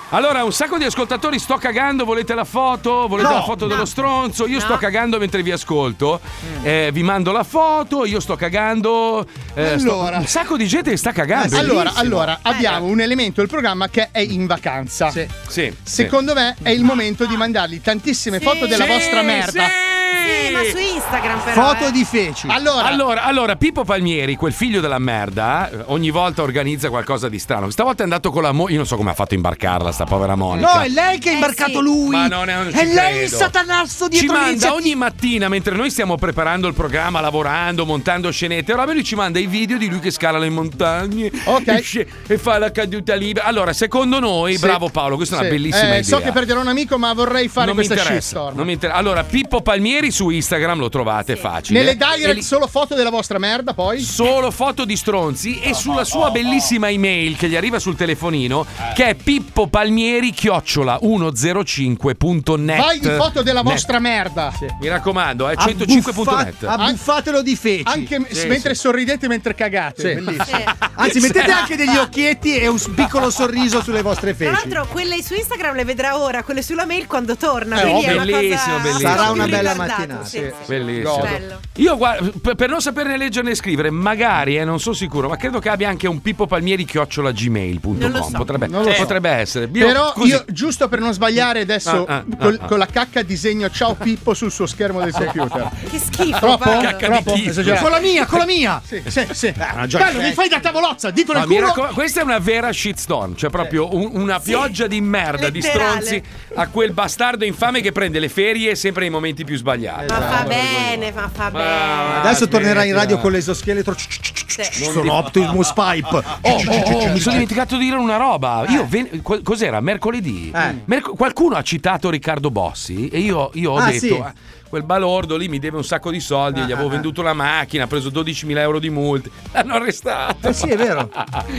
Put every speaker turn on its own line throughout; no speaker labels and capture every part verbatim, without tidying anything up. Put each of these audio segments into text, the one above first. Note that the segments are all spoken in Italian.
Allora, un sacco di ascoltatori, sto cagando, volete la foto? Volete
No,
la foto
no.
dello stronzo? Io
No.
sto cagando mentre vi ascolto. Eh, vi mando la foto, io sto cagando. eh, sto-
Allora.
un sacco di gente che sta cagando.
Allora,
bellissimo.
allora abbiamo un elemento del programma che è in vacanza.
Sì. Sì.
Secondo me è il momento di mandargli tantissime foto della
Sì,
vostra merda.
Sì, ma su Instagram però.
Foto
eh.
di feci.
Allora,
Allora, allora, Pippo Palmieri, quel figlio della merda, eh, ogni volta organizza qualcosa di strano. Stavolta è andato con la moglie. Io non so come ha fatto a imbarcarla, sta povera Monica.
No, è lei che ha
Eh,
imbarcato
sì.
lui.
Ma non è- non ci
è lei il
credo.
satanazzo
Ci
dietro
manda
l'iniziativa.
ogni mattina mentre noi stiamo preparando il programma, lavorando, montando scenette. Allora lui ci manda i video di lui che scala le montagne
Ok.
e, sce- e fa la caduta libera. Allora, secondo noi,
Sì.
bravo Paolo, questa è una
sì.
bellissima
Eh,
idea.
So che perderò un amico, ma vorrei fare
non mi
questa
interessa,
shitstorm.
non mi inter- Allora, Pippo Palmieri su Instagram lo trovate facile.
Nelle
E
direct
lì-
solo foto della vostra merda, poi.
Solo foto di stronzi e sulla sua bellissima email che gli arriva sul telefonino che è pippopalmieri chiocciola centocinque punto net.
Vai di foto della
Net.
vostra merda.
Mi raccomando, è centocinque punto net.
Abbuffa- Abbuffatelo di feci.
Anche
Sì,
mentre
sì.
sorridete mentre cagate.
Sì.
Bellissimo.
Sì.
Anzi, mettete anche degli occhietti e un piccolo sorriso sulle vostre
Tra
feci.
l'altro, quelle su Instagram le vedrà ora, quelle sulla mail quando torna.
Eh,
quindi è una
bellissimo,
cosa
bellissimo.
Sarà una
più
bella
ritardata,
mattinata.
sì, sì.
Bellissimo.
Bello.
Io guarda, per, per non saperne leggere né scrivere, magari, eh, non sono sicuro, ma credo che abbia anche un pippopalmieri chiocciola gmail punto com.
Non lo so.
Potrebbe,
Non lo so.
potrebbe essere. Io-
Però
così-
io, giusto per non sbagliare, adesso
Ah, ah,
col-
ah, ah.
con la cacca disegno ciao Pippo sul suo schermo del computer.
Che schifo.
Troppo?
guarda.
Cacca di
Troppo?
tifo.
Esagerato.
Con la mia, con la mia.
Sì, sì, sì.
una gioia.
Bello, mi fai da tavolozza, dito nel
Ma mi
culo.
raccomando, questa è una vera shitstorm, cioè proprio un- una pioggia di merda, di
letterale.
stronzi a quel bastardo infame che prende le ferie sempre nei momenti più sbagliati.
Ma fa
Ah,
bene, ma fa
Ma-
bene.
Adesso tornerà in
smettila.
radio con l'esoscheletro.
Sì.
Sono Optimus Pipe.
Oh, oh, oh, mi sono dimenticato di dire una roba. Io ven- co- cos'era? Mercoledì.
Eh.
Merc- qualcuno ha citato Riccardo Bossi e io, io ho
Ah,
detto.
sì.
"Ah, quel balordo lì mi deve un sacco di soldi, gli avevo venduto la macchina, ha preso dodicimila euro di multe, l'hanno arrestato.
Eh sì, è vero.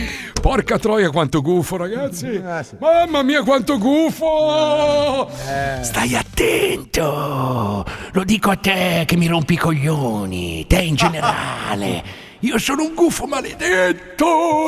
Porca troia, quanto gufo, ragazzi!
Eh, sì.
Mamma mia, quanto gufo! Stai attento! Lo dico a te che mi rompi i coglioni, te in generale. Io sono un gufo maledetto!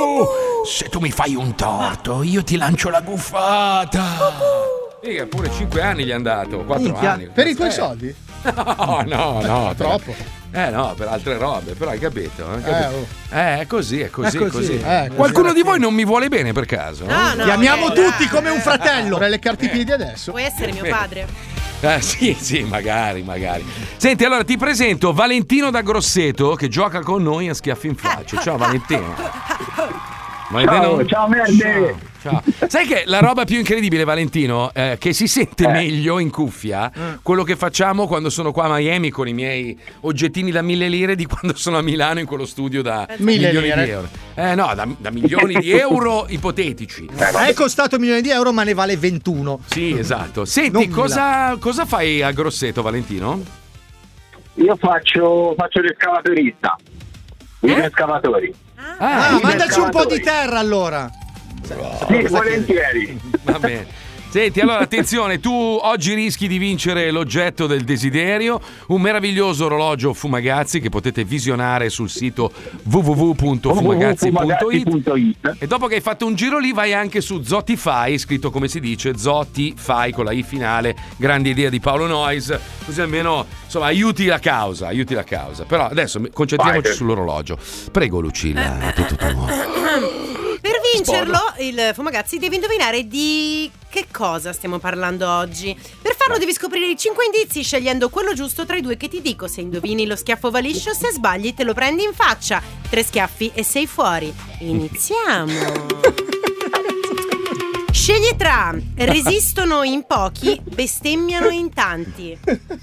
Se tu mi fai un torto, io ti lancio la guffata! Mica, pure cinque anni gli è andato, quattro
Minchia.
anni.
Per i tuoi
Eh.
soldi?
No, no, no.
Troppo.
Eh no, per altre robe, però hai capito? Hai
Eh,
capito?
oh.
Eh, è così, è così,
È
è
così.
così.
Eh, così.
Qualcuno di voi non mi vuole bene per caso?
No, no,
Chiamiamo
eh,
tutti
dai.
come un fratello.
Vorrei leccarti i piedi adesso.
Puoi essere mio padre.
Eh, sì, sì, magari, magari. Senti, allora ti presento Valentino da Grosseto che gioca con noi a schiaffi in faccia. Ciao Valentino. Valentino?
Ciao, ciao merde.
Ciao. Sai che la roba più incredibile, Valentino, eh, che si sente meglio in cuffia, quello che facciamo quando sono qua a Miami con i miei oggettini da mille lire di quando sono a Milano in quello studio da
Mille
milioni
lire.
di euro. Eh no, da, da milioni di euro ipotetici.
È costato milioni di euro, ma ne vale ventuno.
Sì, esatto. Senti,
Non
cosa, cosa fai a Grosseto, Valentino?
Io faccio, faccio l'escavatorista. I
Eh?
escavatori.
Ah,
i
mandaci un po' di
escavatori.
terra allora.
Sì, volentieri.
Va bene. Senti, allora attenzione, tu oggi rischi di vincere l'oggetto del desiderio, un meraviglioso orologio Fumagazzi che potete visionare sul sito w w w punto fumagazzi punto i t.
punto it.
E dopo che hai fatto un giro lì vai anche su Zotify, scritto come si dice, Zotify con la I finale, grande idea di Paolo Noyes, così almeno insomma aiuti la causa, aiuti la causa. Però adesso concentriamoci
Vai.
sull'orologio. Prego Lucilla, tutto tuo.
Per vincerlo, il Fumagazzi deve indovinare di che cosa stiamo parlando oggi. Per farlo devi scoprire i cinque indizi scegliendo quello giusto tra i due che ti dico. Se indovini lo schiaffo va liscio, se sbagli te lo prendi in faccia. Tre schiaffi e sei fuori. Iniziamo. Scegli tra resistono in pochi, bestemmiano in tanti.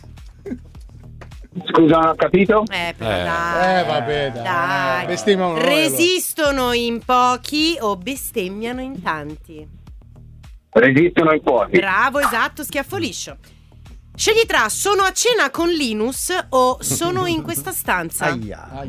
Scusa, non ho capito?
Eh, però
Eh.
dai.
Eh, vabbè, dai.
Dai.
Bestemmiano noi, allora.
Resistono in pochi o bestemmiano in tanti.
Resistono in pochi.
Bravo, esatto, schiaffo liscio. Scegli tra sono a cena con Linus o sono in questa stanza.
Aia.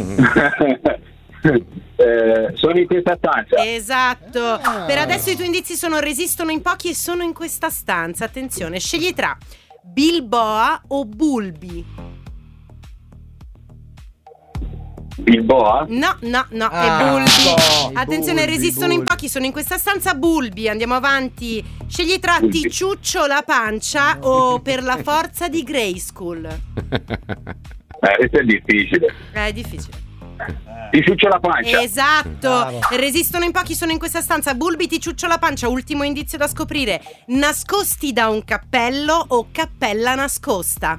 Eh, sono in questa stanza.
Esatto. Per adesso i tuoi indizi sono resistono in pochi e sono in questa stanza. Attenzione, scegli tra Bilboa o Bulbi.
Il boa?
No, no, no,
Ah,
è Bulbi.
no.
Attenzione,
Bulbi,
resistono in
Bulbi.
pochi, sono in questa stanza Bulbi. Andiamo avanti. Scegli tra
Bulbi.
Ti ciuccio la pancia o Per la forza di Grayskull.
Eh, questo è difficile.
Eh, è difficile.
Ti ciuccio la pancia.
Esatto.
Bravo.
Resistono in pochi, sono in questa stanza Bulbi, Ti ciuccio la pancia. Ultimo indizio da scoprire. Nascosti da un cappello o cappella nascosta.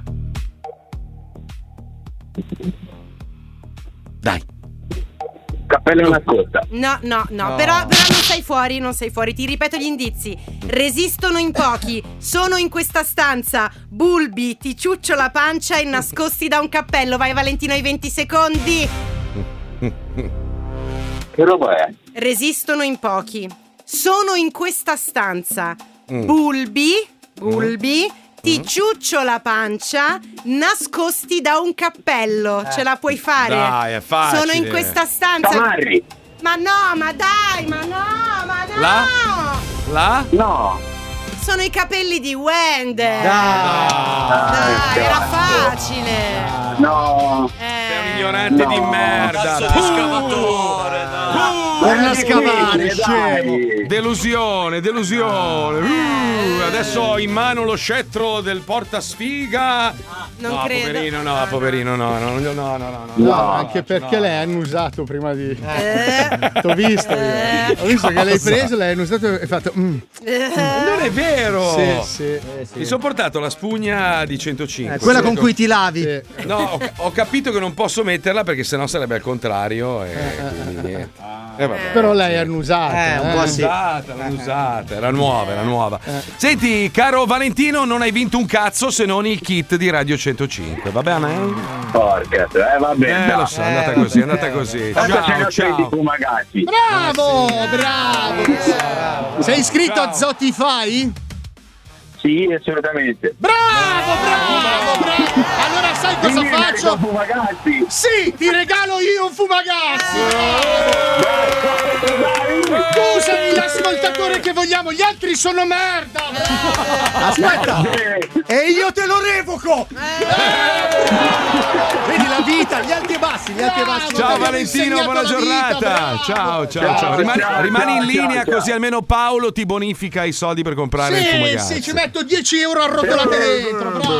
Dai.
Cappello nascosta.
No, no, no,
No.
Però, però non sei fuori, non sei fuori. Ti ripeto gli indizi. Resistono in pochi, sono in questa stanza Bulbi, Ti ciuccio la pancia e nascosti da un cappello. Vai Valentino, ai venti secondi.
Che roba è?
Resistono in pochi, sono in questa stanza
Mm.
Bulbi, Bulbi, Ti ciuccio la pancia, nascosti da un cappello. Ce la puoi fare?
Dai, è facile.
Sono in questa stanza.
Tamarri.
Ma no, ma dai, ma no, ma no.
La? La?
No.
Sono i capelli di Wender.
Dai.
Dai, era
cazzo.
facile.
No.
Eh.
Sei un ignorante
No.
di merda.
Cazzo di scavatore, dai.
Torna a
Eh,
scavare,
sì,
scemo.
dai.
Delusione, delusione. Uh, adesso ho in mano lo scettro del portasfiga.
Non
no,
credo.
poverino, no, poverino, no, no, no, no, no, no, no.
No,
No,
anche perché
no.
lei hanno usato prima di.
Eh.
T'ho visto io.
Eh.
Ho visto che l'hai
Cosa?
preso, l'hai annusato e hai fatto. mm.
Non è vero.
Sì, sì.
Mi sono portato la spugna di centocinque.
Eh,
Quella con
Sì.
cui ti lavi.
Sì.
No, ho, ho capito che non posso metterla perché sennò sarebbe al contrario. E quindi niente. Eh, vabbè.
Però lei è annusata.
Eh, un po'
L'ho
sì.
usata, l'ho usata, era nuova, era nuova. Senti, caro Valentino, non hai vinto un cazzo se non il kit di Radio centocinque, va bene?
Porca, eh, va bene.
Eh,
dai.
lo so, è andata così, è andata così.
Tanto ce ne
Ciao,
ho tre di
ciao.
fumagazzi.
Bravo, bravo. Sei iscritto a Zotify?
Sì, assolutamente.
Bravo, bravo, bravo. Allora sai cosa
Quindi mi
faccio?
arrivo fumagazzi.
Sì, ti regalo io un fumagazzi. Tu sei l'ascoltatore che vogliamo, gli altri sono merda.
Aspetta,
Eh,
e io te lo revoco. Vedi la vita, gli alti e bassi, gli alti e bassi.
Ciao
Abbiamo
Valentino,
insegnato
buona
la vita,
giornata.
bravo.
Ciao, ciao, ciao.
Ciao,
Rimani,
ciao,
rimani in
ciao,
linea
ciao,
così
ciao.
almeno Paolo ti bonifica i soldi per comprare il
Sì,
fumagazzi.
sì, ci metto dieci euro arrotolate dentro, bravo.